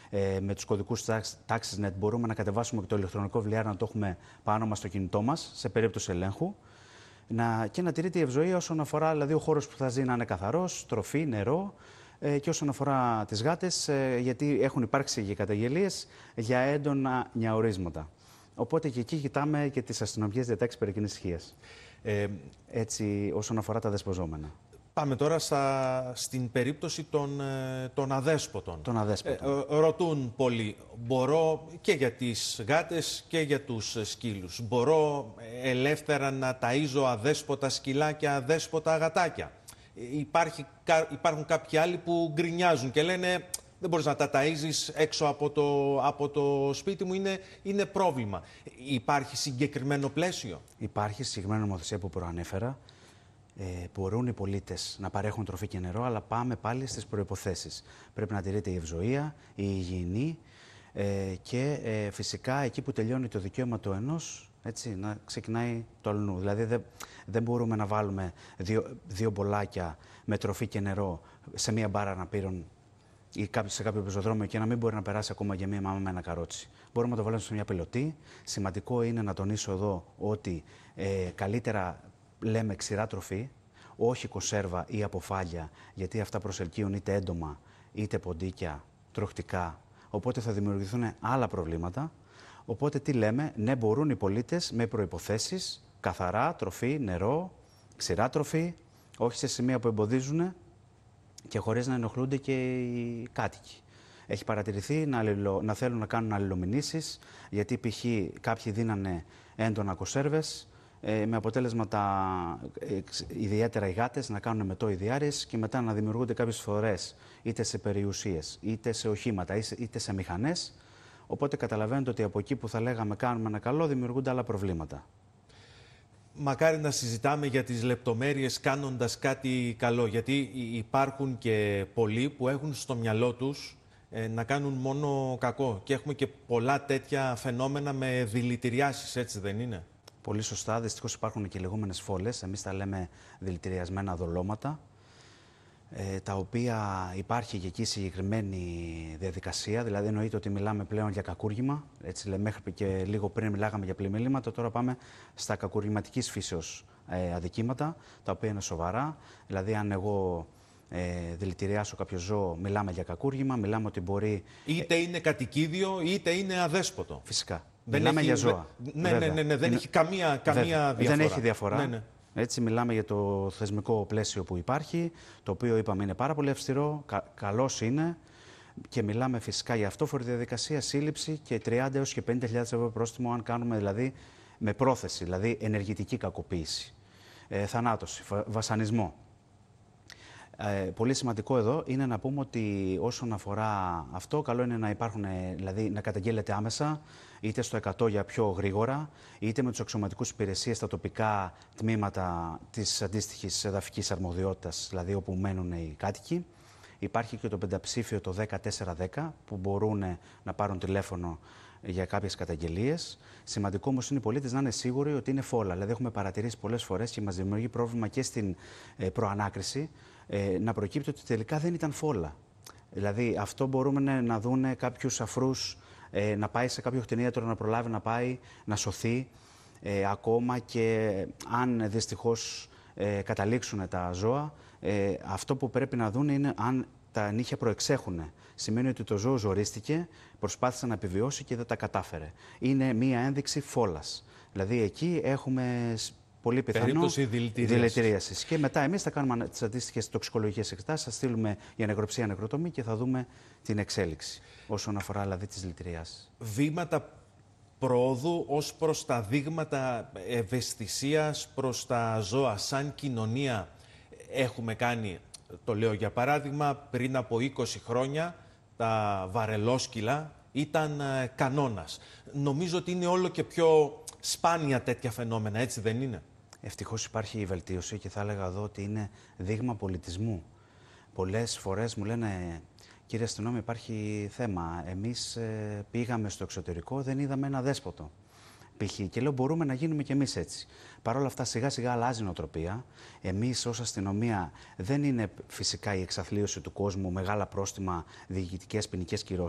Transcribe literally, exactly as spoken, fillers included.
Ε, με τους κωδικούς TaxisNet μπορούμε να κατεβάσουμε και το ηλεκτρονικό βιβλιάριο να το έχουμε πάνω μας στο κινητό μας, σε περίπτωση ελέγχου. Να, και να τηρείται η ευζοία όσον αφορά δηλαδή, ο χώρος που θα ζει να είναι καθαρός, τροφή, νερό. Ε, και όσον αφορά τις γάτες, ε, γιατί έχουν υπάρξει και καταγγελίες για έντονα νιαουρίσματα. Οπότε και εκεί κοιτάμε και τις αστυνομικές διατάξεις περί κοινής ισχύας. Ε, Έτσι, όσον αφορά τα δεσποζόμενα. Πάμε τώρα στα, στην περίπτωση των, των αδέσποτων. Των αδέσποτων. Ε, ρωτούν πολλοί, μπορώ και για τις γάτες και για τους σκύλους, μπορώ ελεύθερα να ταΐζω αδέσποτα σκυλά και αδέσποτα γατάκια? Υπάρχει, υπάρχουν κάποιοι άλλοι που γκρινιάζουν και λένε δεν μπορείς να τα ταΐζεις έξω από το, από το σπίτι μου, είναι, είναι πρόβλημα. Υπάρχει συγκεκριμένο πλαίσιο? Υπάρχει συγκεκριμένη νομοθεσία που προανέφερα. Ε, μπορούν οι πολίτες να παρέχουν τροφή και νερό, αλλά πάμε πάλι στις προϋποθέσεις. Πρέπει να τηρείται η ευζοία, η υγιεινή ε, και ε, φυσικά εκεί που τελειώνει το δικαίωμα του ενός, έτσι, να ξεκινάει το αλλού. Δηλαδή δεν, δεν μπορούμε να βάλουμε δύο, δύο μπολάκια με τροφή και νερό σε μία μπάρα να πήρουν ή σε κάποιο πεζοδρόμιο και να μην μπορεί να περάσει ακόμα για μία μάμα με ένα καρότσι. Μπορούμε να το βάλουμε σε μια πιλωτή. Σημαντικό είναι να τονίσω εδώ ότι ε, καλύτερα λέμε ξηρά τροφή, όχι κονσέρβα ή αποφάλια, γιατί αυτά προσελκύουν είτε έντομα είτε ποντίκια, τροχτικά, οπότε θα δημιουργηθούν άλλα προβλήματα. Οπότε τι λέμε, ναι, μπορούν οι πολίτες με προϋποθέσεις, καθαρά τροφή, νερό, ξηρά τροφή, όχι σε σημεία που εμποδίζουν και χωρίς να ενοχλούνται και οι κάτοικοι. Έχει παρατηρηθεί να, αλληλο, να θέλουν να κάνουν αλληλομηνήσεις, γιατί π.χ. κάποιοι δίνανε έντονα κονσέρβες, ε, με αποτέλεσμα τα, ε, ιδιαίτερα οι γάτες να κάνουν μετό ιδιάρες και μετά να δημιουργούνται κάποιες φορές είτε σε περιουσίες, είτε σε οχήματα, είτε σε μηχανές. Οπότε καταλαβαίνετε ότι από εκεί που θα λέγαμε κάνουμε ένα καλό, δημιουργούνται άλλα προβλήματα. Μακάρι να συζητάμε για τις λεπτομέρειες κάνοντας κάτι καλό, γιατί υπάρχουν και πολλοί που έχουν στο μυαλό τους ε, να κάνουν μόνο κακό και έχουμε και πολλά τέτοια φαινόμενα με δηλητηριάσεις, έτσι δεν είναι? Πολύ σωστά. Δυστυχώς υπάρχουν και λεγόμενες φόλες, εμείς τα λέμε δηλητηριασμένα δολώματα, ε, τα οποία υπάρχει και εκεί συγκεκριμένη διαδικασία, δηλαδή εννοείται ότι μιλάμε πλέον για κακούργημα, έτσι λέμε, μέχρι και λίγο πριν μιλάγαμε για πλημμυλήματα, τώρα πάμε στα κακουργηματικής φύσεως ε, αδικήματα, τα οποία είναι σοβαρά, δηλαδή αν εγώ ε, δηλητηριάσω κάποιο ζώο, μιλάμε για κακούργημα, μιλάμε ότι μπορεί... Είτε είναι κατοικίδιο, είτε είναι αδέσποτο. Φυσικά. Δεν μιλάμε έχει... για ζώα. Ναι, ναι, ναι, ναι, δεν είναι... έχει καμία, καμία διαφορά. Δεν έχει διαφορά. Ναι, ναι. Έτσι, μιλάμε για το θεσμικό πλαίσιο που υπάρχει, το οποίο είπαμε είναι πάρα πολύ αυστηρό, κα, καλός είναι και μιλάμε φυσικά για αυτόφορη διαδικασία, σύλληψη και τριάντα έως και πενήντα χιλιάδες ευρώ πρόστιμο αν κάνουμε δηλαδή με πρόθεση, δηλαδή ενεργητική κακοποίηση, ε, θανάτωση, βασανισμό. Ε, πολύ σημαντικό εδώ είναι να πούμε ότι όσον αφορά αυτό, καλό είναι να υπάρχουν, δηλαδή να καταγγέλλεται άμεσα, είτε στο εκατό για πιο γρήγορα, είτε με τους αξιωματικούς υπηρεσίες στα τοπικά τμήματα της αντίστοιχης εδαφικής αρμοδιότητας, δηλαδή όπου μένουν οι κάτοικοι. Υπάρχει και το πενταψήφιο το δέκα τέσσερα δέκα που μπορούν να πάρουν τηλέφωνο για κάποιες καταγγελίες. Σημαντικό όμως είναι οι πολίτες να είναι σίγουροι ότι είναι φόλα. Δηλαδή, έχουμε παρατηρήσει πολλές φορές και μας δημιουργεί πρόβλημα και στην ε, προανάκριση ε, να προκύπτει ότι τελικά δεν ήταν φόλα. Δηλαδή, αυτό μπορούμε να δουν κάποιους αφρούς ε, να πάει σε κάποιο κτηνίατρο να προλάβει να πάει να σωθεί. Ε, ακόμα και αν δυστυχώς ε, καταλήξουν τα ζώα, ε, αυτό που πρέπει να δουν είναι αν τα νύχια προεξέχουν. Σημαίνει ότι το ζώο ζορίστηκε, προσπάθησε να επιβιώσει και δεν τα κατάφερε. Είναι μία ένδειξη φόλας. Δηλαδή εκεί έχουμε πολύ πιθανό δηλητηρίασης. Και μετά εμείς θα κάνουμε τις αντίστοιχες τοξικολογικές εξετάσεις, θα στείλουμε για νεκροψία νεκροτομή και θα δούμε την εξέλιξη όσον αφορά δηλαδή τις δηλητηριάσεις. Βήματα πρόοδου ως προς τα δείγματα ευαισθησίας προς τα ζώα σαν κοινωνία έχουμε κάνει? Το λέω για παράδειγμα, πριν από είκοσι χρόνια τα βαρελόσκυλα ήταν ε, κανόνας. Νομίζω ότι είναι όλο και πιο σπάνια τέτοια φαινόμενα, έτσι δεν είναι? Ευτυχώς υπάρχει η βελτίωση και θα έλεγα εδώ ότι είναι δείγμα πολιτισμού. Πολλές φορές μου λένε, κύριε αστυνόμη, υπάρχει θέμα. Εμείς ε, πήγαμε στο εξωτερικό, δεν είδαμε ένα δέσποτο. Π.χ. Και λέω μπορούμε να γίνουμε κι εμείς έτσι. Παρ' όλα αυτά σιγά σιγά αλλάζει η νοοτροπία. Εμείς ως αστυνομία δεν είναι φυσικά η εξαθλίωση του κόσμου, μεγάλα πρόστιμα, διοικητικές ποινικές κυρώσεις.